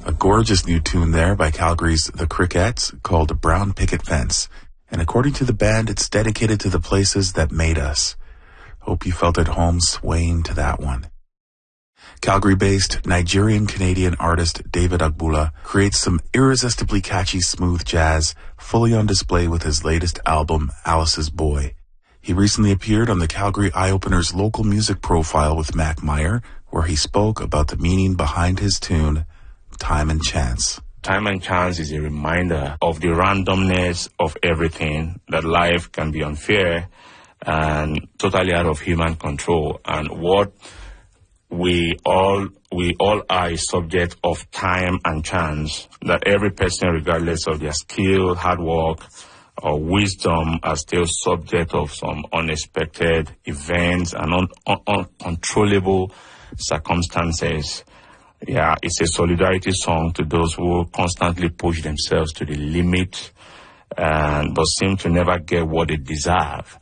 A gorgeous new tune there by Calgary's The Crickets called Brown Picket Fence. And according to the band, it's dedicated to the places that made us. Hope you felt at home swaying to that one. Calgary-based Nigerian-Canadian artist David Agbula creates some irresistibly catchy smooth jazz, fully on display with his latest album, Alice's Boy. He recently appeared on the Calgary Eye-Opener's local music profile with Mac Meyer, where he spoke about the meaning behind his tune, Time and Chance. Time and chance is a reminder of the randomness of everything, that life can be unfair and totally out of human control, and what we all are a subject of time and chance, that every person, regardless of their skill, hard work, or wisdom, are still subject of some unexpected events and uncontrollable circumstances. Yeah, it's a solidarity song to those who constantly push themselves to the limit but seem to never get what they deserve.